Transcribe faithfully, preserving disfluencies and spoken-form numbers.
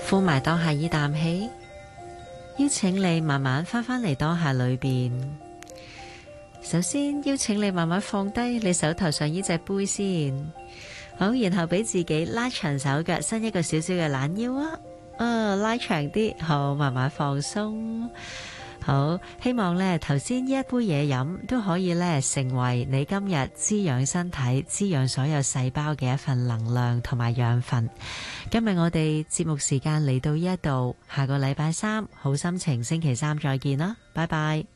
呼埋當下依啖氣，邀請你慢慢翻返嚟當下裏邊。首先邀請你慢慢放低你手頭上呢隻杯先，好，然後俾自己拉長手腳，伸一個少少嘅懶腰啊，啊，拉長啲，好，慢慢放鬆。好，希望咧頭先呢一杯嘢飲都可以咧成為你今日滋養身體、滋養所有細胞嘅一份能量同埋養分。今日我哋節目時間嚟到呢一度，下個禮拜三好心情星期三再見啦，拜拜。